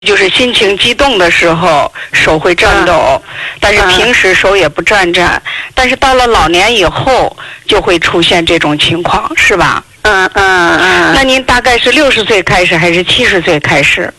就是心情激动的时候手会颤抖，但是平时手也不颤颤，但是到了老年以后就会出现这种情况，是吧？那您大概是60岁开始还是70岁开始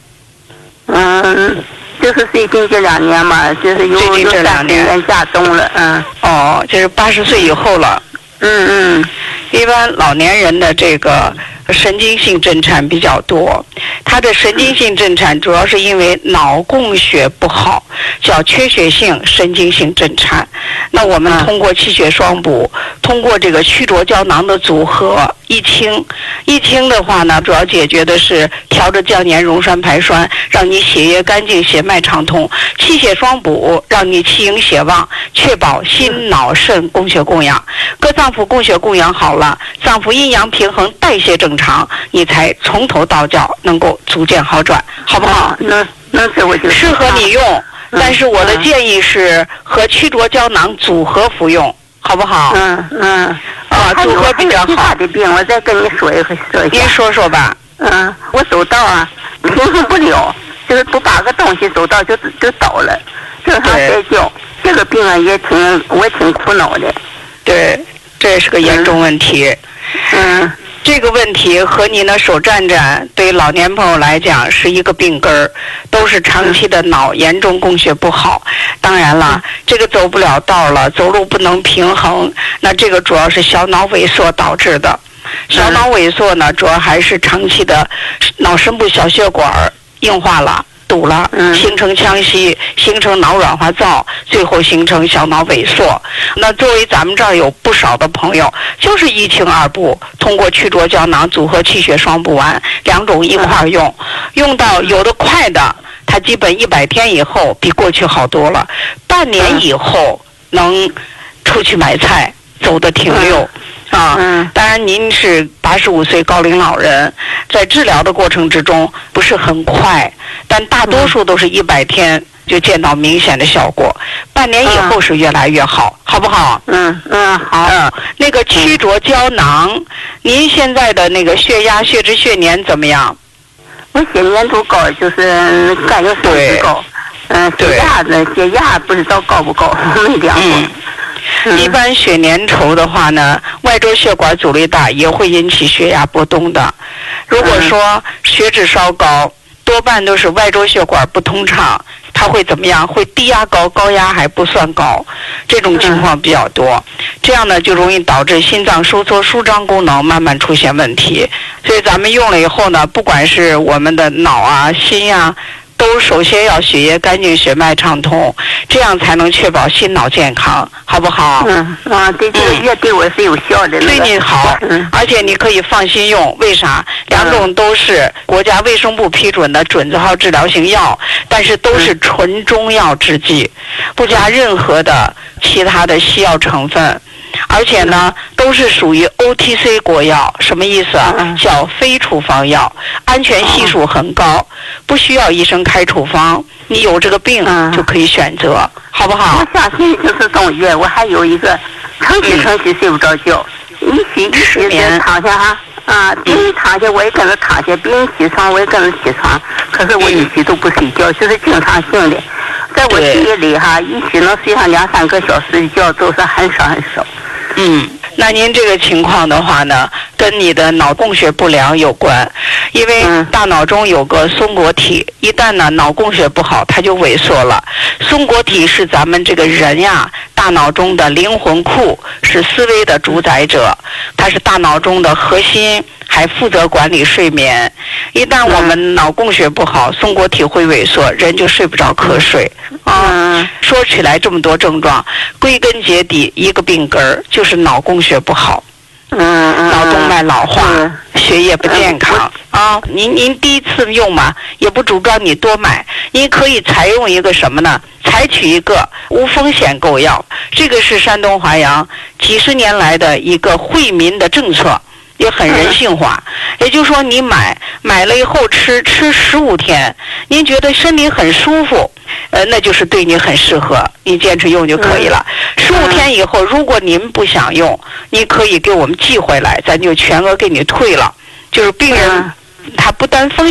就是最近这2年嘛，就是有最近这2年加重了， 就是80岁以后了。一般老年人的这个神经性震颤比较多，他的神经性震颤主要是因为脑供血不好，叫缺血性神经性震颤。那我们通过气血双补，通过这个曲浊胶囊的组合一清的话呢，主要解决的是调着降粘溶栓排栓，让你血液干净，血脉畅通；气血双补，让你气盈血旺，确保心脑肾供血供养。各脏腑供血供养好了，脏腑阴阳平衡，代谢正常，你才从头到脚能够逐渐好转，好不好？ 这我就适合你用，但是我的建议是和曲浊胶囊组合服用，好不好？组合比较好。 其他的病我再跟你说一下。 您说说吧。 我走道平衡不了，就是不把个东西走道就倒了，经常摔跤。这个病我挺苦恼的。 对，这也是个严重问题。这个问题和您的手颤颤对老年朋友来讲是一个病根儿，都是长期的脑严重供血不好。当然了，这个走不了道了，走路不能平衡，那这个主要是小脑萎缩导致的。小脑萎缩呢，主要还是长期的脑深部小血管硬化了。堵了，形成腔隙，形成脑软化灶，最后形成小脑萎缩。那作为咱们这儿有不少的朋友，就是一清二补，通过曲浊胶囊组合气血双补丸2种一块用，用到有的快的，它基本100天以后比过去好多了，半年以后能出去买菜，走得挺溜。当然您是85岁高龄老人，在治疗的过程之中不是很快，但大多数都是100天就见到明显的效果，半年以后是越来越好，好不好？ 好。 那个曲浊胶囊，您现在的那个血压、血脂、血粘怎么样？ 我血粘度高，就是感觉身体高。血压不知道高不高，没量过。 一般血粘稠的话呢，外周血管阻力大也会引起血压波动的。如果说血脂稍高，多半都是外周血管不通畅，它会怎么样？会低压高，高压还不算高，这种情况比较多。这样呢，就容易导致心脏收缩舒张功能慢慢出现问题。所以咱们用了以后呢，不管是我们的脑啊、心啊，都首先要血液干净，血脉畅通，这样才能确保心脑健康，好不好？ 对这个药对我是有效的。 对你好，而且你可以放心用。为啥？2种都是国家卫生部批准的准字号治疗型药，但是都是纯中药制剂，不加任何的其他的西药成分。而且呢，都是属于 OTC 国药，什么意思啊？叫非处方药，安全系数很高，不需要医生开处方，你有这个病就可以选择，好不好？ 我相信就是中药，我还有一个长期睡不着觉，一起躺下别人躺下我也跟着躺下，别人起床我也跟着起床，可是我一起都不睡觉，就是经常性的，在我记忆里一起能睡上2-3个小时的觉都是很少很少。 那您这个情况的话呢，跟你的脑供血不良有关，因为大脑中有个松果体，一旦呢脑供血不好，它就萎缩了。松果体是咱们这个人呀大脑中的灵魂库，是思维的主宰者，它是大脑中的核心，还负责管理睡眠。一旦我们脑供血不好，松果体会萎缩，人就睡不着瞌睡。说起来这么多症状，归根结底一个病根儿就是脑供血不好，脑动脉老化，血液不健康您第一次用嘛，也不主张你多买，您可以采用一个什么呢？采取一个无风险购药，这个是山东华阳几十年来的一个惠民的政策，也很人性化。也就是说，你买了以后吃15天，您觉得身体很舒服，那就是对你很适合，你坚持用就可以了。15天以后，如果您不想用，你可以给我们寄回来，咱就全额给你退了。就是病人他不担风险，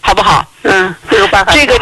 好不好？ 这个办法。 这个